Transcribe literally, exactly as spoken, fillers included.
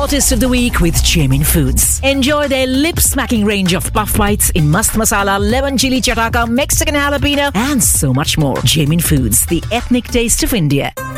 hottest of the week with Jamin Foods. Enjoy their lip-smacking range of puff bites in mast masala, lemon chili chataka, Mexican jalapeno, and so much more. Jamin Foods, the ethnic taste of India.